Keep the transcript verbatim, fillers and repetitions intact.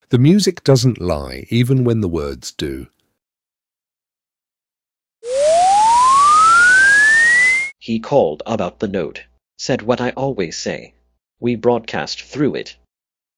The music doesn't lie, even when the words do. He called about the note, said what I always say. We broadcast through it.